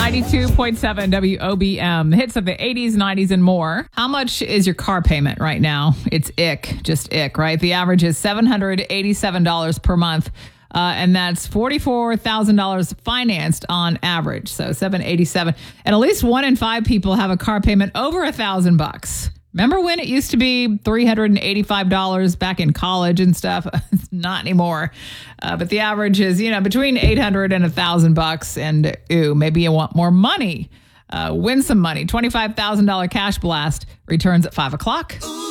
92.7 WOBM. Hits of the 80s, 90s, and more. How much is your car payment right now? It's just ick, right? The average is $787 per month. And that's $44,000 financed on average. So $787. And at least 1 in 5 people have a car payment over $1,000. Remember when it used to be $385 back in college and stuff? It's not anymore. But the average is, between $800 and $1,000. And maybe you want more money. Win some money. $25,000 cash blast returns at 5 o'clock.